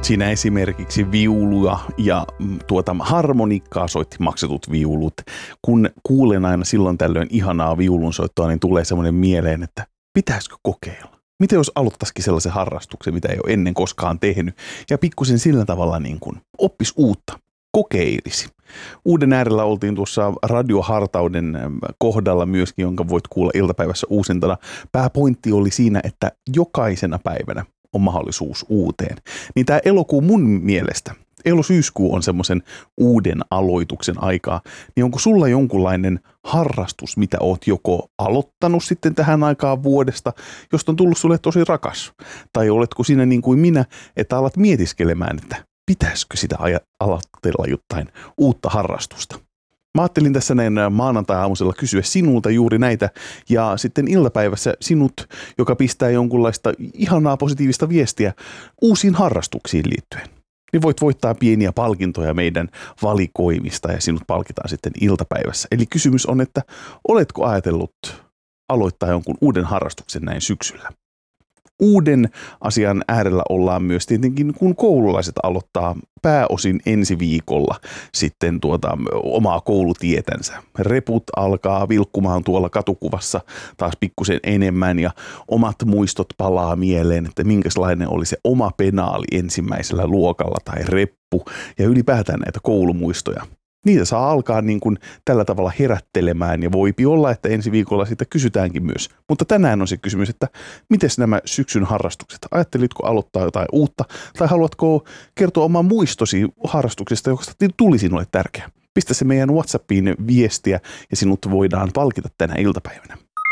Siinä esimerkiksi viulua ja harmonikkaa soitti maksetut viulut. Kun kuulen aina silloin tällöin ihanaa viulunsoittoa, niin tulee semmoinen mieleen, että pitäisikö kokeilla? Miten jos aloittaisikin sellaisen harrastuksen, mitä ei ole ennen koskaan tehnyt, ja pikkusen sillä tavalla niin kuin oppisi uutta, kokeilisi. Uuden äärellä oltiin tuossa radiohartauden kohdalla myöskin, jonka voit kuulla iltapäivässä uusintana. Pääpointti oli siinä, että jokaisena päivänä on mahdollisuus uuteen. Niin tämä elokuu mun mielestä, elo-syyskuu on semmoisen uuden aloituksen aikaa, niin onko sulla jonkunlainen harrastus, mitä oot joko aloittanut sitten tähän aikaan vuodesta, josta on tullut sulle tosi rakas? Tai oletko siinä niin kuin minä, että alat mietiskelemään, että pitäisikö sitä aloitella jotain uutta harrastusta? Mä ajattelin tässä näin maanantai-aamusella kysyä sinulta juuri näitä, ja sitten iltapäivässä sinut, joka pistää jonkunlaista ihanaa positiivista viestiä uusiin harrastuksiin liittyen. Niin voit voittaa pieniä palkintoja meidän valikoimista ja sinut palkitaan sitten iltapäivässä. Eli kysymys on, että oletko ajatellut aloittaa jonkun uuden harrastuksen näin syksyllä? Uuden asian äärellä ollaan myös tietenkin, kun koululaiset aloittaa pääosin ensi viikolla sitten omaa koulutietänsä. Reput alkaa vilkkumaan tuolla katukuvassa taas pikkusen enemmän ja omat muistot palaa mieleen, että minkälainen oli se oma penaali ensimmäisellä luokalla tai reppu ja ylipäätään näitä koulumuistoja. Niitä saa alkaa niin kuin tällä tavalla herättelemään ja voipi olla, että ensi viikolla siitä kysytäänkin myös. Mutta tänään on se kysymys, että miten nämä syksyn harrastukset? Ajattelitko aloittaa jotain uutta tai haluatko kertoa oman muistosi harrastuksesta, joka tuli sinulle tärkeä? Pistä se meidän WhatsAppiin viestiä ja sinut voidaan palkita tänä iltapäivänä.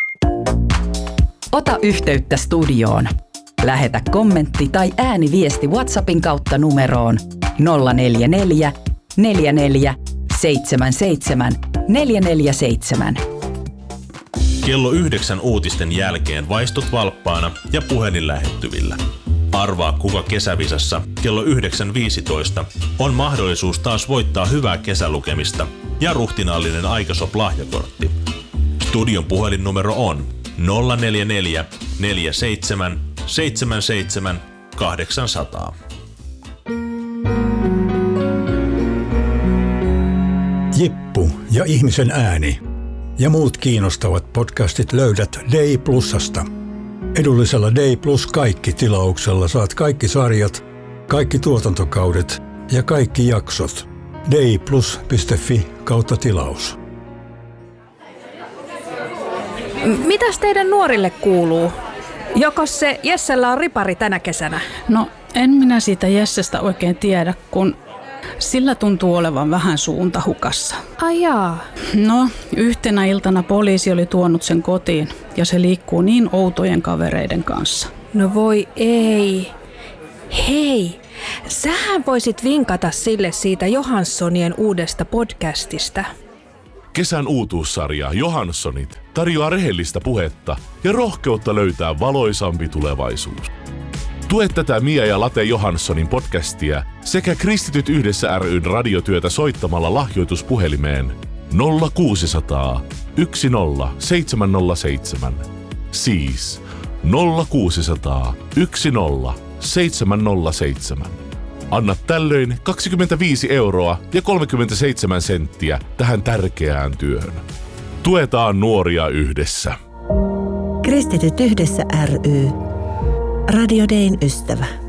Ota yhteyttä studioon. Lähetä kommentti tai ääniviesti WhatsAppin kautta numeroon 044 44 77 447. Kello 9 uutisten jälkeen vaistut valppaana ja puhelin lähettyvillä. Arvaa, kuka kesävisassa kello 9.15 on mahdollisuus taas voittaa hyvää kesälukemista ja ruhtinaallinen Aikasop-lahjakortti. Studion puhelinnumero on 044 47 77 800. Jippu ja ihmisen ääni ja muut kiinnostavat podcastit löydät Day Plusasta. Edullisella Day Plus kaikki -tilauksella saat kaikki sarjat, kaikki tuotantokaudet ja kaikki jaksot. dayplus.fi/tilaus. Mitäs teidän nuorille kuuluu? Jokos se Jessellä on ripari tänä kesänä? No, en minä siitä Jessestä oikein tiedä, kun sillä tuntuu olevan vähän suunta hukassa. Ai jaa. No, yhtenä iltana poliisi oli tuonut sen kotiin ja se liikkuu niin outojen kavereiden kanssa. No voi ei. Hei, sähän voisit vinkata sille siitä Johanssonien uudesta podcastista. Kesän uutuussarja Johanssonit tarjoaa rehellistä puhetta ja rohkeutta löytää valoisampi tulevaisuus. Tue tätä Mia ja Late Johanssonin podcastia sekä Kristityt yhdessä ry:n radiotyötä soittamalla lahjoituspuhelimeen 0600 10 707. Siis 0600 10 707. Anna tällöin 25 € ja 37 senttiä tähän tärkeään työhön. Tuetaan nuoria yhdessä. Kristityt yhdessä ry. Radio Dayn ystävä.